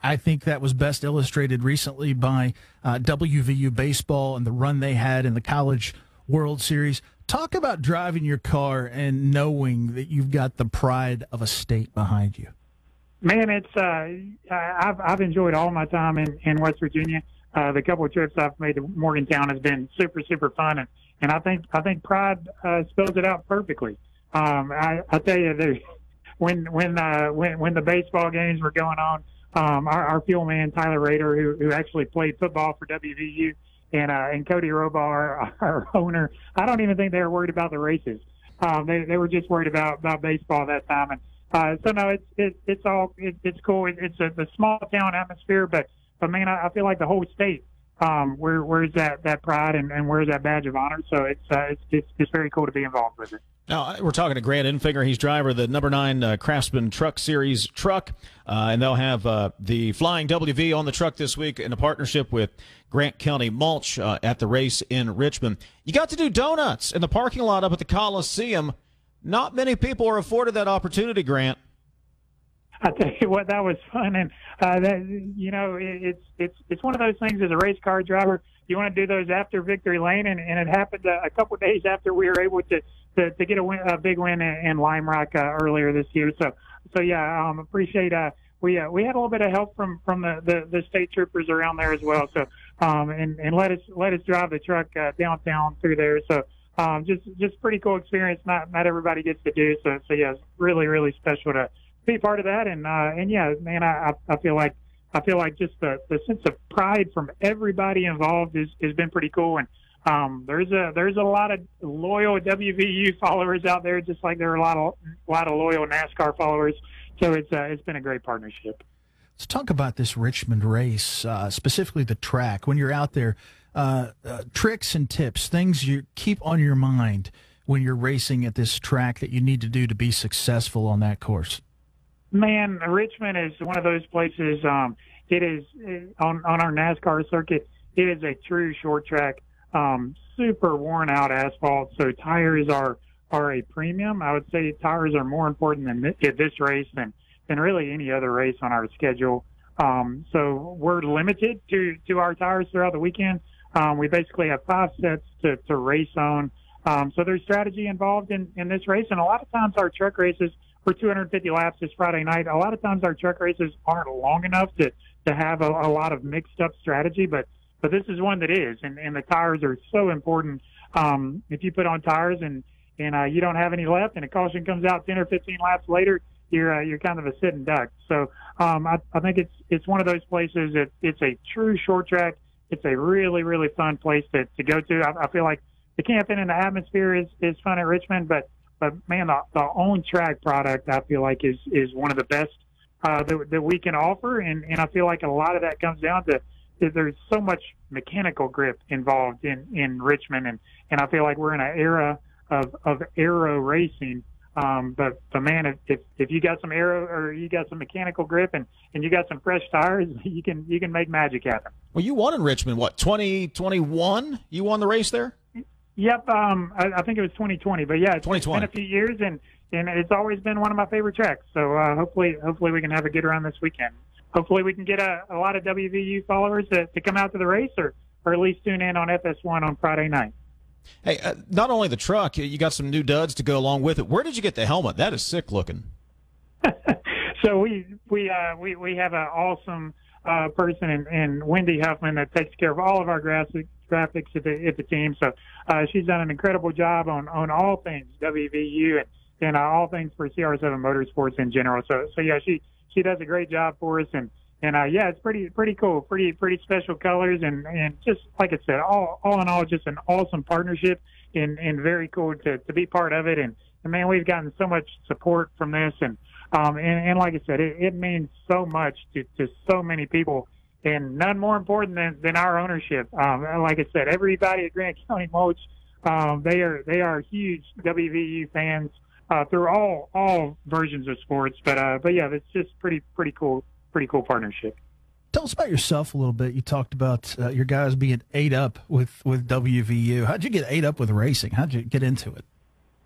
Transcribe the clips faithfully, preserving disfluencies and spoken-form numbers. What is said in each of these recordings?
I think that was best illustrated recently by uh, W V U baseball and the run they had in the College World Series. Talk about driving your car and knowing that you've got the pride of a state behind you. Man, it's uh, I've I've enjoyed all my time in, in West Virginia. Uh, the couple of trips I've made to Morgantown has been super super fun, and, and I think I think pride uh, spells it out perfectly. Um, I, I tell you, there's, when when uh, when when the baseball games were going on, um, our, our fuel man Tyler Rader, who who actually played football for W V U, and uh, and Cody Robar, our, our owner, I don't even think they were worried about the races. Um, they they were just worried about, about baseball that time, and uh, so no, it's it, it's all it, it's cool. It, it's a the small town atmosphere, but but man, I, I feel like the whole state. Um, where where's that, that pride and, and where's that badge of honor? So it's, uh, it's it's it's very cool to be involved with it. Now, we're talking to Grant Enfinger. He's driver of the number nine uh, Craftsman Truck Series truck, uh, and they'll have uh, the Flying W V on the truck this week in a partnership with Grant County Mulch uh, at the race in Richmond. You got to do donuts in the parking lot up at the Coliseum. Not many people are afforded that opportunity, Grant. I tell you what, that was fun, and uh, that you know, it, it's it's it's one of those things as a race car driver. You want to do those after victory lane, and, and it happened a, a couple of days after we were able to to, to get a, win, a big win in, in Lime Rock uh, earlier this year. So so yeah, um, appreciate uh we uh, we had a little bit of help from from the, the, the state troopers around there as well. So um and, and let us let us drive the truck uh, downtown through there. So um just just pretty cool experience. Not not everybody gets to do so. So yeah, it's really really special to be part of that, and uh, and yeah, man, I I feel like I feel like just the, the sense of pride from everybody involved is has been pretty cool, and um, there's a there's a lot of loyal W V U followers out there, just like there are a lot of a lot of loyal NASCAR followers. So it's uh, it's been a great partnership. Let's talk about this Richmond race, uh, specifically the track. When you're out there, uh, uh, tricks and tips, things you keep on your mind when you're racing at this track that you need to do to be successful on that course. Man, Richmond is one of those places. Um, it is on on our NASCAR circuit. It is a true short track, um, super worn out asphalt. So tires are are a premium. I would say tires are more important than this, at this race than than really any other race on our schedule. Um, so we're limited to to our tires throughout the weekend. Um, we basically have five sets to to race on. Um, so there's strategy involved in in this race, and a lot of times our truck races. For two hundred fifty laps this Friday night, a lot of times our truck races aren't long enough to, to have a, a lot of mixed up strategy, but, but this is one that is, and, and the tires are so important. Um, if you put on tires and, and uh, you don't have any left and a caution comes out ten or fifteen laps later, you're, uh, you're kind of a sitting duck. So um, I, I think it's, it's one of those places that it's a true short track. It's a really, really fun place to, to go to. I, I feel like the camping and the atmosphere is, is fun at Richmond, but But man, the, the on-track product I feel like is is one of the best uh, that, that we can offer, and, and I feel like a lot of that comes down to that there's so much mechanical grip involved in, in Richmond, and, and I feel like we're in an era of, of aero racing. Um, but but man, if, if if you got some aero or you got some mechanical grip and, and you got some fresh tires, you can you can make magic happen. Well, you won in Richmond. What twenty twenty-one? You won the race there. Yep, um, I, I think it was twenty twenty, but yeah, it's been a few years, and, and it's always been one of my favorite tracks. So uh, hopefully, hopefully we can have a good run this weekend. Hopefully, we can get a, a lot of W V U followers to, to come out to the race, or, or at least tune in on F S one on Friday night. Hey, uh, not only the truck, you got some new duds to go along with it. Where did you get the helmet? That is sick looking. So we we uh, we we have an awesome uh, person in, in Wendy Huffman that takes care of all of our graphics. graphics at the, at the team. So uh, she's done an incredible job on, on all things W V U and, and uh, all things for C R seven Motorsports in general. So, so yeah, she, she does a great job for us. And, and uh, yeah, it's pretty, pretty cool, pretty, pretty special colors. And, and just like I said, all, all in all, just an awesome partnership and, and very cool to, to be part of it. And, and man, we've gotten so much support from this. And, um, and, and like I said, it, it means so much to, to so many people. And none more important than, than our ownership. Um, like I said, everybody at Grant County Mulch, um, they are they are huge W V U fans uh, through all all versions of sports. But uh, but yeah, it's just pretty pretty cool pretty cool partnership. Tell us about yourself a little bit. You talked about uh, your guys being ate up with, with W V U. How'd you get ate up with racing? How'd you get into it?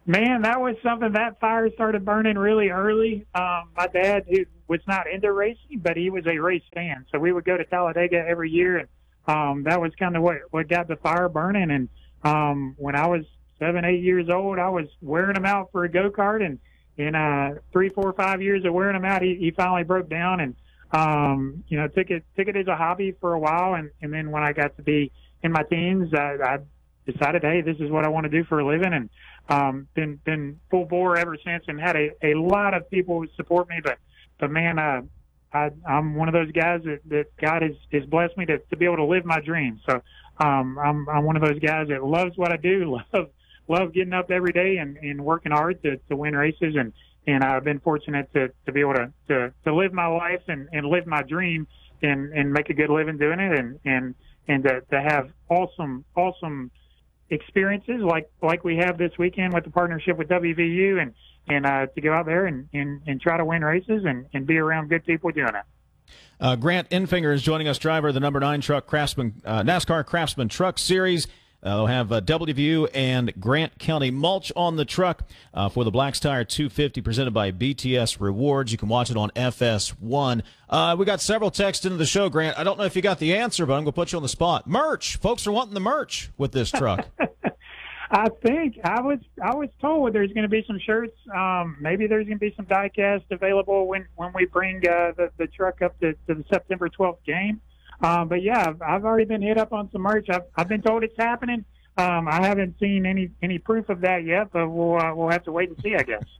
Man, that was something, that fire started burning really early. Um, my dad, who was not into racing, but he was a race fan. So we would go to Talladega every year, and um, that was kind of what, what got the fire burning. And um, when I was seven, eight years old, I was wearing them out for a go-kart. And in uh, three, four, five years of wearing them out, he, he finally broke down and, um, you know, took it, took it as a hobby for a while. And, and then when I got to be in my teens, I, I decided, hey, this is what I want to do for a living. And Um, been been full bore ever since, and had a, a lot of people who support me. But but man, uh, I, I'm one of those guys that, that God has, has blessed me to, to be able to live my dreams. So um, I'm I'm one of those guys that loves what I do, love love getting up every day and, and working hard to, to win races. And, and I've been fortunate to, to be able to, to, to live my life and, and live my dream and, and make a good living doing it, and and and to, to have awesome awesome. experiences like like we have this weekend with the partnership with W V U, and and uh, to go out there and, and, and try to win races and, and be around good people doing it. Uh, Grant Enfinger is joining us, driver of the number nine truck Craftsman uh, NASCAR Craftsman Truck Series. Uh, they'll have uh, W V U and Grant County mulch on the truck uh, for the Blacks Tire two fifty presented by B T S Rewards. You can watch it on F S one. Uh, we got several texts into the show, Grant. I don't know if you got the answer, but I'm going to put you on the spot. Merch. Folks are wanting the merch with this truck. I think I was I was told there's going to be some shirts. Um, maybe there's going to be some diecast available when, when we bring uh, the, the truck up to, to the September twelfth game. Um, but yeah, I've, I've already been hit up on some merch. I've, I've been told it's happening. Um, I haven't seen any, any proof of that yet, but we'll uh, we'll have to wait and see, I guess.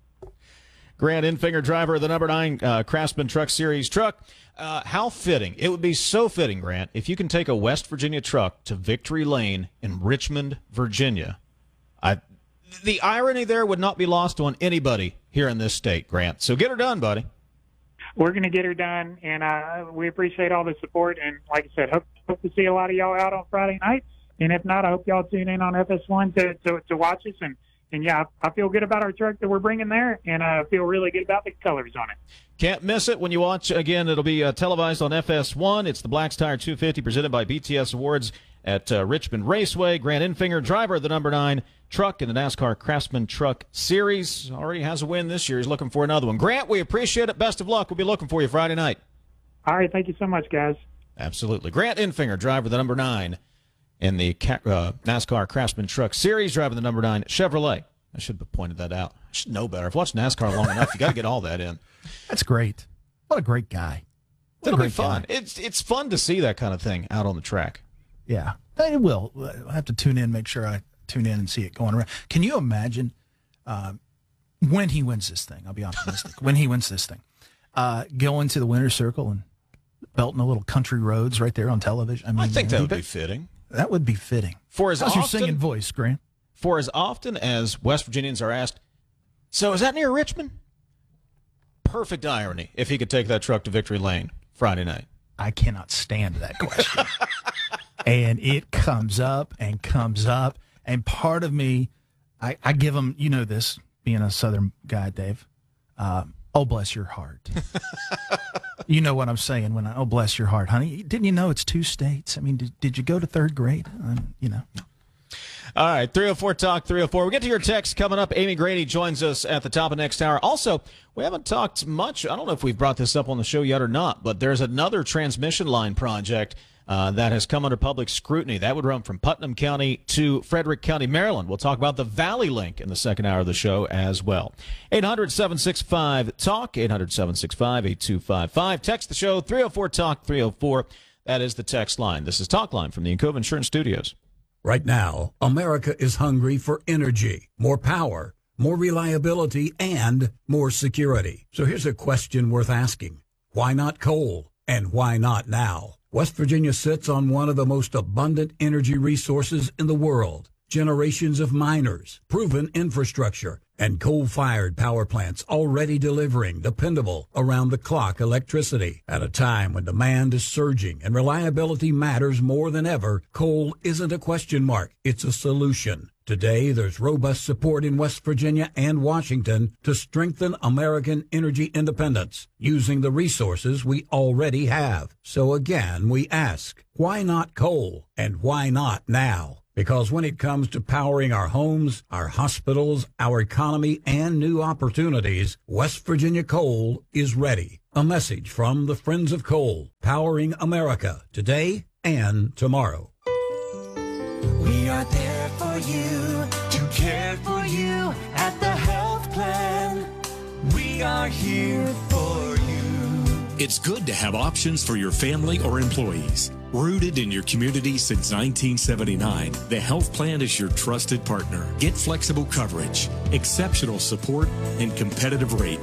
Grant Enfinger, driver of the number nine uh, Craftsman Truck Series truck. Uh, how fitting. It would be so fitting, Grant, if you can take a West Virginia truck to Victory Lane in Richmond, Virginia. I, the irony there would not be lost on anybody here in this state, Grant. So get her done, buddy. We're going to get her done, and uh, we appreciate all the support. And like I said, hope, hope to see a lot of y'all out on Friday night. And if not, I hope y'all tune in on F S one to, to, to watch us. And, and yeah, I, I feel good about our truck that we're bringing there, and I feel really good about the colors on it. Can't miss it when you watch. Again, it'll be uh, televised on F S one. It's the Blacks Tire two fifty presented by B T S Awards at uh, Richmond Raceway. Grant Enfinger, driver of the number nine truck in the NASCAR Craftsman Truck Series. Already has a win this year. He's looking for another one. Grant, we appreciate it. Best of luck. We'll be looking for you Friday night. All right. Thank you so much, guys. Absolutely. Grant Enfinger, driver of the number nine in the uh, NASCAR Craftsman Truck Series, driving the number nine Chevrolet. I should have pointed that out. I should know better. I've watched NASCAR long enough. You got to get all that in. That's great. What a great guy. What It'll a great be fun. Guy. It's it's fun to see that kind of thing out on the track. Yeah, it will. I have to tune in, make sure I tune in and see it going around. Can you imagine uh, when he wins this thing? I'll be optimistic. When he wins this thing, uh, going to the winner's circle and belting the little country roads right there on television. I mean, I think that would bet, be fitting. That would be fitting. For as How's often, your singing voice, Grant? For as often as West Virginians are asked, so is that near Richmond? Perfect irony if he could take that truck to Victory Lane Friday night. I cannot stand that question. And it comes up and comes up. And part of me, I, I give him, you know this, being a Southern guy, Dave, uh, oh, bless your heart. You know what I'm saying when I, oh, bless your heart, honey. Didn't you know it's two states? I mean, did, did you go to third grade? Um, you know. All right, three oh four Talk, three oh four. We'll get to your text coming up. Amy Grady joins us at the top of next hour. Also, we haven't talked much. I don't know if we've brought this up on the show yet or not, but there's another transmission line project uh, that has come under public scrutiny. That would run from Putnam County to Frederick County, Maryland. We'll talk about the Valley Link in the second hour of the show as well. eight hundred, seven six five, TALK, eight hundred, seven six five, eight two five five. Text the show, three oh four Talk, three oh four. That is the text line. This is Talk Line from the Encova Insurance Studios. Right now, America is hungry for energy, more power, more reliability, and more security. So here's a question worth asking. Why not coal? And why not now? West Virginia sits on one of the most abundant energy resources in the world. Generations of miners, proven infrastructure, and coal-fired power plants already delivering dependable, around-the-clock electricity. At a time when demand is surging and reliability matters more than ever, coal isn't a question mark, it's a solution. Today, there's robust support in West Virginia and Washington to strengthen American energy independence using the resources we already have. So again, we ask, why not coal? And why not now? Because when it comes to powering our homes, our hospitals, our economy, and new opportunities, West Virginia Coal is ready. A message from the Friends of Coal, powering America today and tomorrow. We are there for you, to care for you at the health plan. We are here for you. It's good to have options for your family or employees. Rooted in your community since nineteen seventy-nine, the health plan is your trusted partner. Get flexible coverage, exceptional support, and competitive rates.